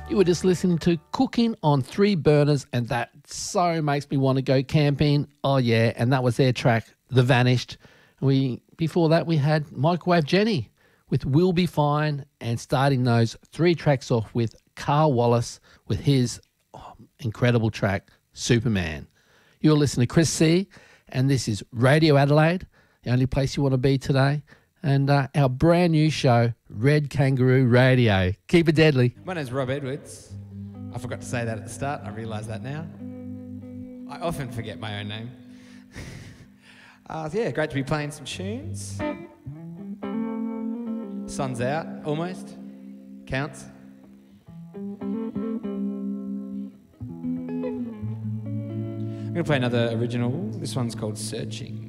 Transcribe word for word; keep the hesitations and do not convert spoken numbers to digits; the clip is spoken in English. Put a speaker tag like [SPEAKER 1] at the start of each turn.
[SPEAKER 1] You were just listening to Cooking on Three Burners, and that so makes me want to go camping. Oh, yeah, and that was their track, The Vanished. We Before that, we had Microwave Jenny with We'll Be Fine, and starting those three tracks off with Carl Wallace with his oh, incredible track, Superman. You're listening to Chris C, and this is Radio Adelaide, the only place you want to be today, and uh, our brand new show, Red Kangaroo Radio. Keep it deadly.
[SPEAKER 2] My name's Rob Edwards. I forgot to say that at the start. I realise that now. I often forget my own name. uh, yeah, great to be playing some tunes. Sun's out, almost. Counts. I'm going to play another original. This one's called Searching.